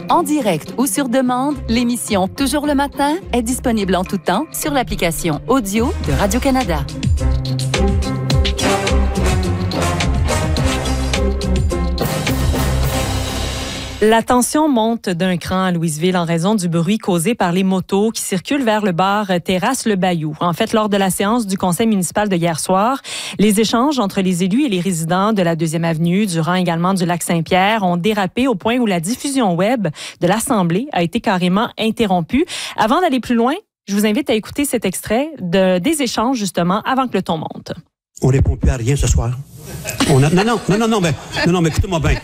En direct ou sur demande, l'émission Toujours le matin est disponible en tout temps sur l'application audio de Radio-Canada. La tension monte d'un cran à Louisville en raison du bruit causé par les motos qui circulent vers le bar Terrasse Le Bayou. En fait, lors de la séance du conseil municipal de hier soir, les échanges entre les élus et les résidents de la 2e avenue, du rang également du lac Saint-Pierre, ont dérapé au point où la diffusion web de l'Assemblée a été carrément interrompue. Avant d'aller plus loin, je vous invite à écouter cet extrait des échanges, justement, avant que le ton monte. On répond plus à rien ce soir. Non, mais écoutez-moi bien.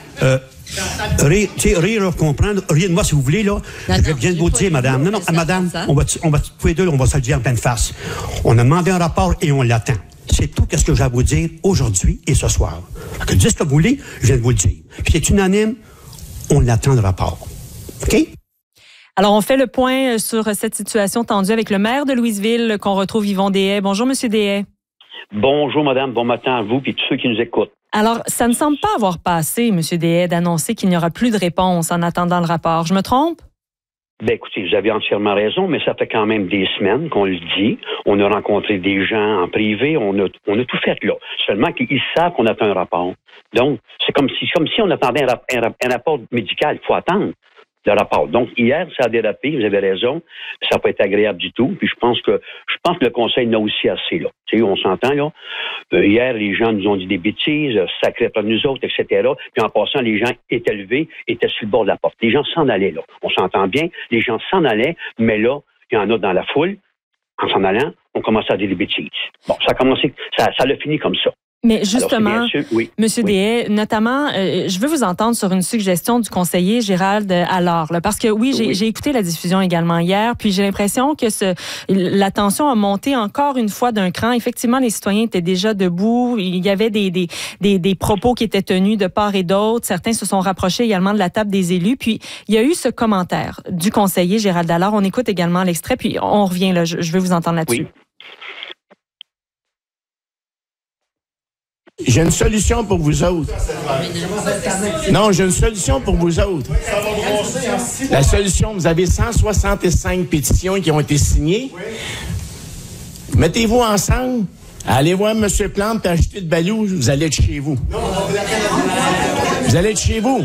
Rire, comprendre, rien de moi si vous voulez, là. Je viens de vous dire, madame. Non, madame, on va tous les deux, on va se le dire en pleine face. On a demandé un rapport et on l'attend. C'est tout ce que j'ai à vous dire aujourd'hui et ce soir. Que dites ce que vous voulez, je viens de vous le dire. Puis c'est unanime, on l'attend le rapport. OK? Alors, on fait le point sur cette situation tendue avec le maire de Louisville, qu'on retrouve Yvon Deshaies. Bonjour, Monsieur Deshaies. Bonjour, madame. Bon matin à vous et tous ceux qui nous écoutent. Alors, ça ne semble pas avoir passé, M. Deshaies, d'annoncer qu'il n'y aura plus de réponse en attendant le rapport. Je me trompe? Ben, écoutez, vous avez entièrement raison, mais ça fait quand même des semaines qu'on le dit. On a rencontré des gens en privé, on a tout fait là. Seulement qu'ils savent qu'on attend un rapport. Donc, c'est comme si on attendait un rapport médical. Il faut attendre le rapport. Donc, hier, ça a dérapé, vous avez raison. Ça n'a pas été agréable du tout. Puis je pense que le Conseil n'a aussi assez, là. Tu sais, on s'entend, là. Hier, les gens nous ont dit des bêtises, sacrés après nous autres, etc. Puis en passant, les gens étaient levés, étaient sur le bord de la porte. Les gens s'en allaient, là. On s'entend bien. Les gens s'en allaient, mais là, il y en a dans la foule. En s'en allant, on commençait à dire des bêtises. Bon, ça l'a fini comme ça. Mais justement, alors, oui, M. Deshaies, notamment, je veux vous entendre sur une suggestion du conseiller Gérald Allard. Là, parce que j'ai écouté la diffusion également hier, puis j'ai l'impression que la tension a monté encore une fois d'un cran. Effectivement, les citoyens étaient déjà debout. Il y avait des propos qui étaient tenus de part et d'autre. Certains se sont rapprochés également de la table des élus. Puis, il y a eu ce commentaire du conseiller Gérald Allard. On écoute également l'extrait, puis on revient là. Je veux vous entendre là-dessus. Oui. J'ai une solution pour vous autres. Non, j'ai une solution pour vous autres. La solution, vous avez 165 pétitions qui ont été signées. Mettez-vous ensemble, allez voir M. Plante et achetez de Balou, vous allez être chez vous. Vous allez être chez vous.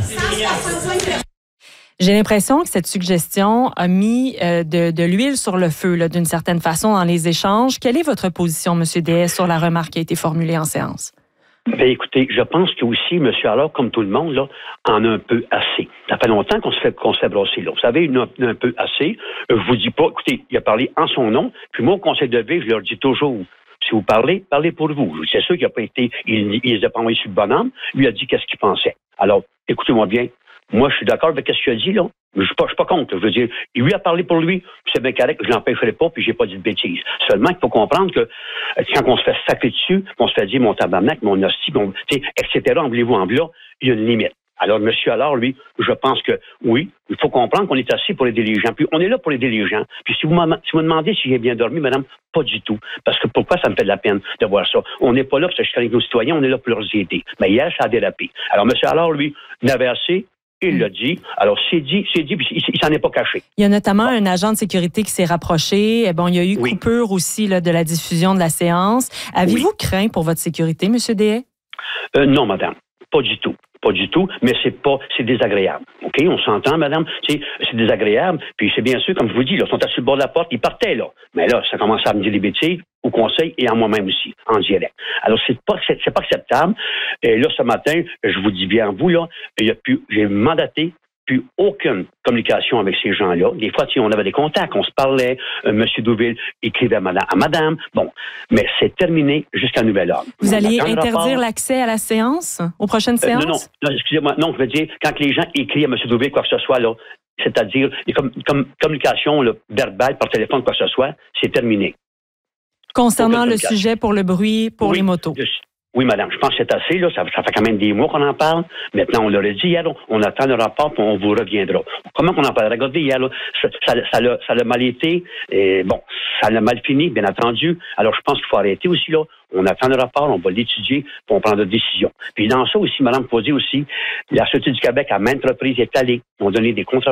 J'ai l'impression que cette suggestion a mis de l'huile sur le feu, là, d'une certaine façon, dans les échanges. Quelle est votre position, M. Deshaies, sur la remarque qui a été formulée en séance? Ben, écoutez, je pense que aussi, M. Allard, comme tout le monde, là, en a un peu assez. Ça fait longtemps qu'on se fait brasser, là. Vous savez, il en a un peu assez. Je vous dis pas, écoutez, il a parlé en son nom, puis moi, au conseil de ville, je leur dis toujours, si vous parlez pour vous. C'est sûr qu'il n'a pas été, il les a pas envoyés sur le bonhomme. Lui a dit qu'est-ce qu'il pensait. Alors, écoutez-moi bien. Moi, je suis d'accord avec ce qu'il a dit, là. Je suis pas contre. Je veux dire, il lui a parlé pour lui, c'est bien correct, je l'empêcherai pas, puis j'ai pas dit de bêtises. Seulement, il faut comprendre que quand on se fait sacrer dessus, on se fait dire mon tabarnak, mon hostie, etc., en voulez-vous en blanc, il y a une limite. Alors, M. Allard, lui, je pense que oui, il faut comprendre qu'on est assis pour aider les gens. Puis on est là pour aider les gens. Puis si vous me demandez si j'ai bien dormi, madame, pas du tout. Parce que pourquoi ça me fait de la peine de voir ça? On n'est pas là pour se chicaner avec nos citoyens, on est là pour leur aider. Mais hier, ça a dérapé. Alors, M. Allard, lui, n'avait assez. Il l'a dit. Alors, c'est dit, puis il s'en est pas caché. Il y a notamment un agent de sécurité qui s'est rapproché. Bon, il y a eu coupure aussi là, de la diffusion de la séance. Avez-vous craint pour votre sécurité, M. Deshaies? Non, madame. Pas du tout. Pas du tout, mais c'est désagréable. OK? On s'entend, madame? C'est désagréable. Puis c'est bien sûr, comme je vous dis, là, ils sont assis sur le bord de la porte, ils partaient, là. Mais là, ça commence à me dire des bêtises au conseil et à moi-même aussi, en direct. Alors, c'est pas acceptable. Et là, ce matin, je vous dis bien, vous, là, j'ai mandaté plus aucune communication avec ces gens-là. Des fois, on avait des contacts, on se parlait, M. Douville écrivait à madame. Bon, mais c'est terminé jusqu'à nouvel ordre. Vous allez interdire l'accès à la séance, aux prochaines séances? Non, excusez-moi. Non, je veux dire, quand les gens écrivent à M. Douville quoi que ce soit, là, c'est-à-dire, comme communication là, verbale, par téléphone, quoi que ce soit, c'est terminé. Concernant le sujet pour le bruit, pour les motos. Oui, madame, je pense que c'est assez, là. Ça fait quand même des mois qu'on en parle. Maintenant, on l'aurait dit hier, là, on attend le rapport, puis on vous reviendra. Comment qu'on en parle? Regardez, hier, là, ça l'a mal été. Et bon, ça l'a mal fini, bien entendu. Alors, je pense qu'il faut arrêter aussi, là. On attend le rapport, on va l'étudier, puis on prend notre décision. Puis dans ça aussi, madame, il faut dire aussi, la Sûreté du Québec, à maintes reprises, est allée. Ils ont donné des contrats